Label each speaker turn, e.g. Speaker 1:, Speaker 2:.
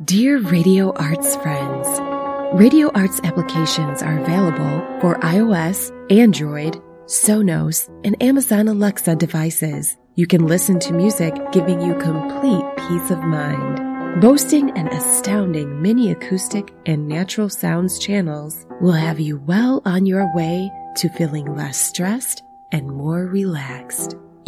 Speaker 1: Dear Radio Arts friends, Radio Arts applications are available for iOS, Android, Sonos, and Amazon Alexa devices. You can listen to music giving you complete peace of mind. Boasting an astounding mini acoustic and natural sounds channels will have you well on your way to feeling less stressed and more relaxed.